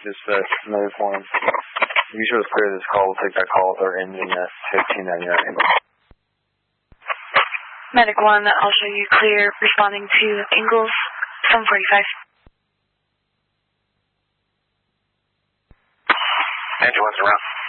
Dispatch, another form. Be sure to clear this call. We'll take that call with our ending at 1599. Medic 1, I'll show you clear, responding to Ingalls, 745. Ambulance around.